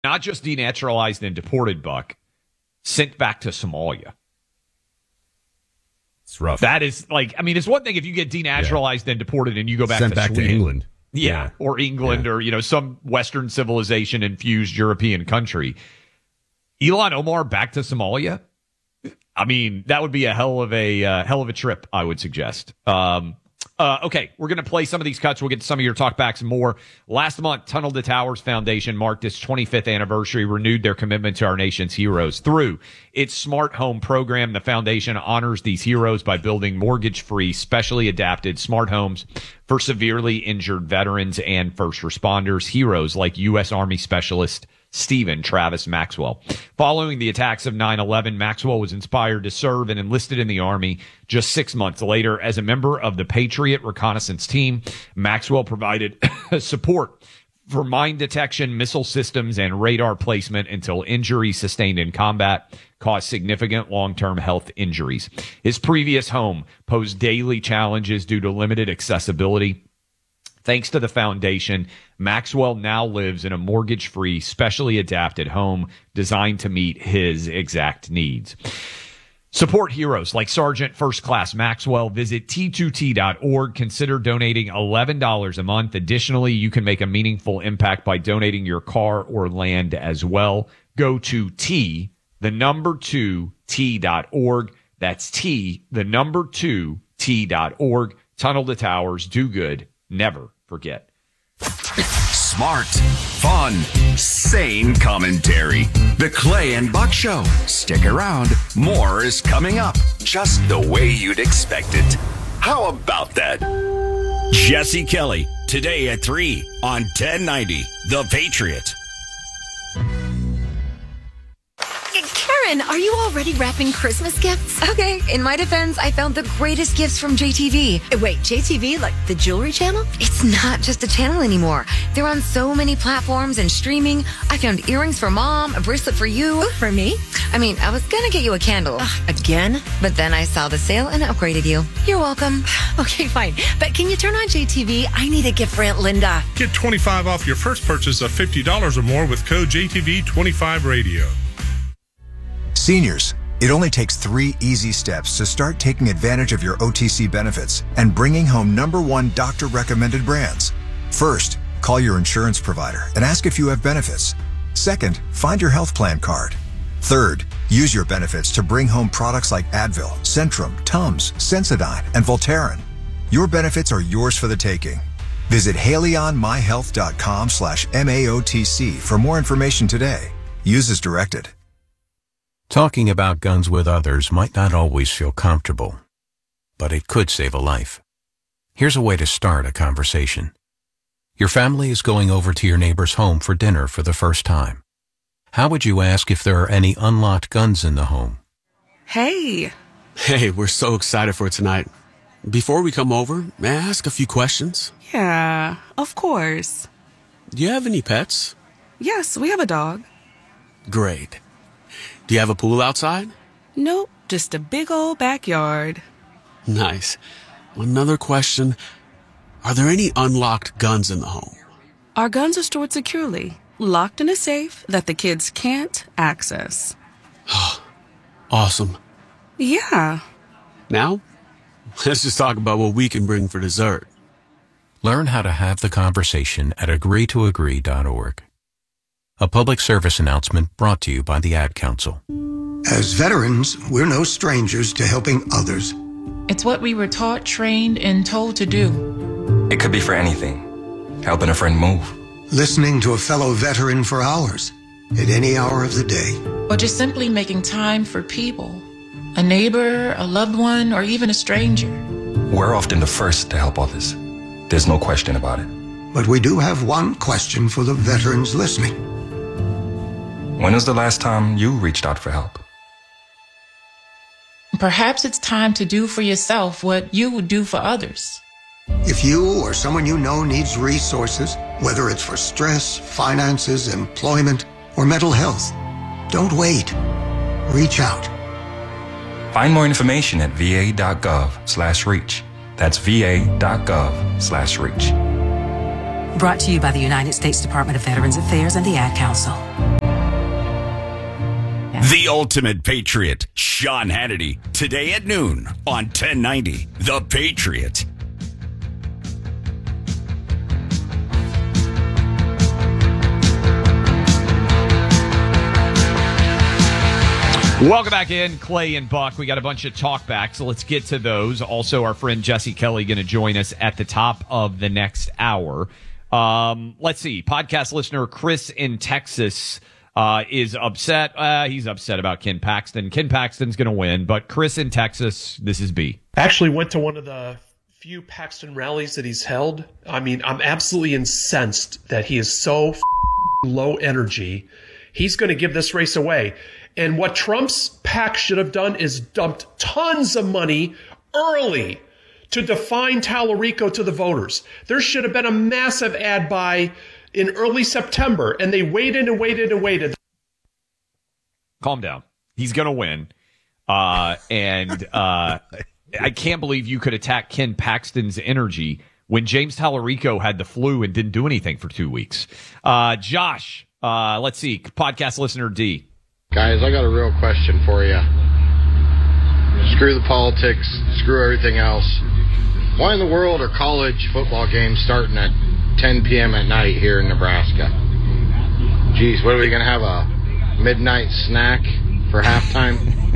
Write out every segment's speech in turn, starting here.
not just denaturalized and deported, Buck, sent back to Somalia. It's rough. That is it's one thing if you get denaturalized and deported and you go back sent to back Sweden. to England. Yeah, or England or, some Western civilization infused European country. Ilhan Omar back to Somalia? I mean, that would be a hell of a trip, I would suggest. Okay, we're going to play some of these cuts. We'll get to some of your talkbacks and more. Last month, Tunnel to Towers Foundation marked its 25th anniversary, renewed their commitment to our nation's heroes. Through its Smart Home program, the foundation honors these heroes by building mortgage-free, specially adapted smart homes for severely injured veterans and first responders, heroes like U.S. Army Specialist Stephen Travis Maxwell. Following the attacks of 9/11, Maxwell was inspired to serve and enlisted in the Army. Just 6 months later, as a member of the Patriot reconnaissance team, Maxwell provided support for mine detection, missile systems, and radar placement until injuries sustained in combat caused significant long-term health injuries. His previous home posed daily challenges due to limited accessibility. Thanks to the foundation, Maxwell now lives in a mortgage-free, specially adapted home designed to meet his exact needs. Support heroes like Sergeant First Class Maxwell. Visit T2T.org. Consider donating $11 a month. Additionally, you can make a meaningful impact by donating your car or land as well. Go to T2T.org. That's T2T.org. Tunnel to Towers. Do good. Never forget. Smart, fun, sane commentary. The Clay and Buck Show. Stick around. More is coming up, just the way you'd expect it. How about that? Jesse Kelly, today at 3 on 1090, The Patriot. Karen, are you already wrapping Christmas gifts? Okay, in my defense, I found the greatest gifts from JTV. Wait, JTV, like the jewelry channel? It's not just a channel anymore. They're on so many platforms and streaming. I found earrings for Mom, a bracelet for you. Ooh, for me? I mean, I was gonna get you a candle. Again? But then I saw the sale and upgraded you. You're welcome. Okay, fine. But can you turn on JTV? I need a gift for Aunt Linda. Get $25 off your first purchase of $50 or more with code JTV25Radio. Seniors, it only takes 3 easy steps to start taking advantage of your OTC benefits and bringing home #1 doctor-recommended brands. First, call your insurance provider and ask if you have benefits. Second, find your health plan card. Third, use your benefits to bring home products like Advil, Centrum, Tums, Sensodyne, and Voltaren. Your benefits are yours for the taking. Visit HaleyOnMyHealth.com/MAOTC for more information today. Use as directed. Talking about guns with others might not always feel comfortable, but it could save a life. Here's a way to start a conversation. Your family is going over to your neighbor's home for dinner for the first time. How would you ask if there are any unlocked guns in the home? Hey, we're so excited for tonight. Before we come over, may I ask a few questions? Yeah, of course. Do you have any pets? Yes, we have a dog. Great. Do you have a pool outside? Nope, just a big old backyard. Nice. Another question. Are there any unlocked guns in the home? Our guns are stored securely, locked in a safe that the kids can't access. Awesome. Yeah. Now, let's just talk about what we can bring for dessert. Learn how to have the conversation at agreetoagree.org. A public service announcement brought to you by the Ad Council. As veterans, we're no strangers to helping others. It's what we were taught, trained, and told to do. It could be for anything. Helping a friend move. Listening to a fellow veteran for hours, at any hour of the day. Or just simply making time for people. A neighbor, a loved one, or even a stranger. We're often the first to help others. There's no question about it. But we do have one question for the veterans listening. When was the last time you reached out for help? Perhaps it's time to do for yourself what you would do for others. If you or someone you know needs resources, whether it's for stress, finances, employment, or mental health, don't wait. Reach out. Find more information at va.gov/reach. That's va.gov/reach. Brought to you by the United States Department of Veterans Affairs and the Ad Council. The Ultimate Patriot, Sean Hannity, today at noon on 1090 The Patriot. Welcome back in, Clay and Buck. We got a bunch of talkbacks, so let's get to those. Also, our friend Jesse Kelly going to join us at the top of the next hour. Let's see. Podcast listener Chris in Texas is upset. He's upset about Ken Paxton. Ken Paxton's going to win, but Chris in Texas, this is B. Actually went to one of the few Paxton rallies that he's held. I mean, I'm absolutely incensed that he is so low energy. He's going to give this race away. And what Trump's PAC should have done is dumped tons of money early to define Tallarico to the voters. There should have been a massive ad buy in early September, and they waited and waited and waited. Calm down. He's going to win. I can't believe you could attack Ken Paxton's energy when James Tallarico had the flu and didn't do anything for 2 weeks. Josh, let's see. Podcast listener D. Guys, I got a real question for you. Screw the politics, screw everything else. Why in the world are college football games starting at 10 p.m. at night here in Nebraska? Geez, what are we going to have, a midnight snack for halftime?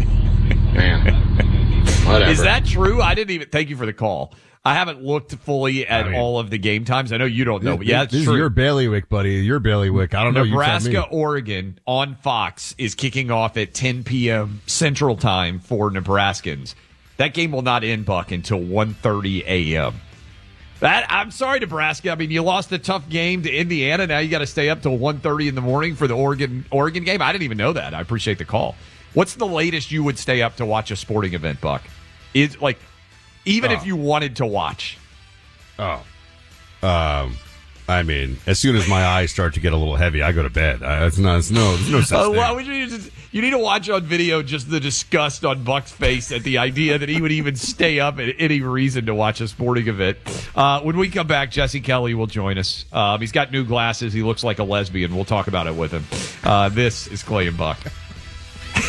Man, whatever. Is that true? I didn't even, thank you for the call. I haven't looked fully at all of the game times. I know you don't know, but yeah, this true. is your bailiwick, buddy. Your bailiwick. I don't know. Nebraska, Oregon on Fox is kicking off at 10 p.m. Central Time for Nebraskans. That game will not end, Buck, until 1:30 a.m. I'm sorry, Nebraska. I mean, you lost a tough game to Indiana. Now you got to stay up till 1:30 in the morning for the Oregon game. I didn't even know that. I appreciate the call. What's the latest you would stay up to watch a sporting event, Buck? Is like. Even if you wanted to watch. I mean, as soon as my eyes start to get a little heavy, I go to bed. There's no such thing. Well, you need to watch on video just the disgust on Buck's face at the idea that he would even stay up at any reason to watch a sporting event. When we come back, Jesse Kelly will join us. He's got new glasses. He looks like a lesbian. We'll talk about it with him. This is Clay and Buck.